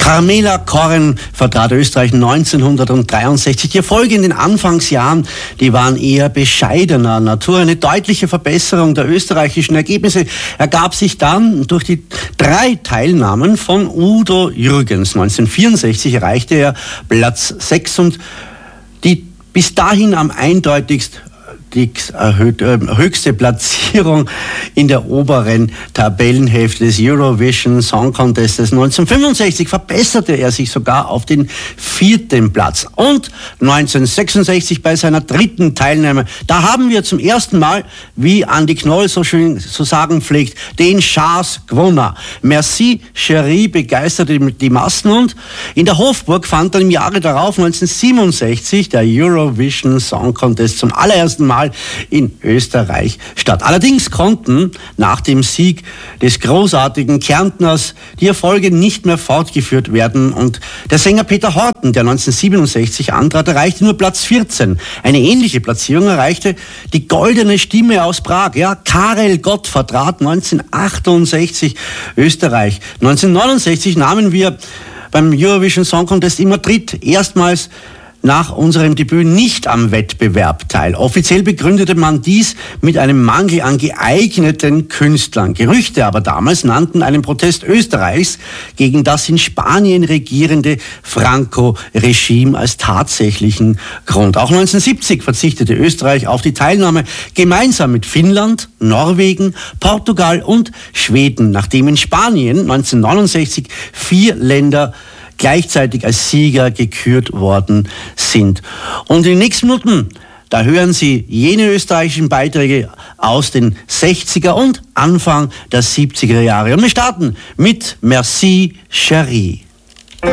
Carmela Corren vertrat Österreich 1963. Die Erfolge in den Anfangsjahren, die waren eher bescheidener Natur. Eine deutliche Verbesserung der österreichischen Ergebnisse ergab sich dann durch die 3 Teilnahmen von Udo Jürgens. 1964 erreichte er Platz 6 und die bis dahin am eindeutigsten die höchste Platzierung in der oberen Tabellenhälfte des Eurovision Song Contestes. 1965 verbesserte er sich sogar auf den 4. Platz. Und 1966 bei seiner 3. Teilnahme, da haben wir zum ersten Mal, wie Andi Knoll so schön zu sagen pflegt, den Chance gewonnen. Merci Chérie begeisterte die Massen und in der Hofburg fand dann im Jahre darauf, 1967, der Eurovision Song Contest zum allerersten Mal in Österreich statt. Allerdings konnten nach dem Sieg des großartigen Kärntners die Erfolge nicht mehr fortgeführt werden und der Sänger Peter Horten, der 1967 antrat, erreichte nur Platz 14. Eine ähnliche Platzierung erreichte die goldene Stimme aus Prag. Ja, Karel Gott vertrat 1968 Österreich. 1969 nahmen wir beim Eurovision Song Contest in Madrid erstmals nach unserem Debüt nicht am Wettbewerb teil. Offiziell begründete man dies mit einem Mangel an geeigneten Künstlern. Gerüchte aber damals nannten einen Protest Österreichs gegen das in Spanien regierende Franco-Regime als tatsächlichen Grund. Auch 1970 verzichtete Österreich auf die Teilnahme gemeinsam mit Finnland, Norwegen, Portugal und Schweden, nachdem in Spanien 1969 4 Länder gleichzeitig als Sieger gekürt worden sind. Und in den nächsten Minuten, da hören Sie jene österreichischen Beiträge aus den 60er und Anfang der 70er Jahre. Und wir starten mit Merci Chérie.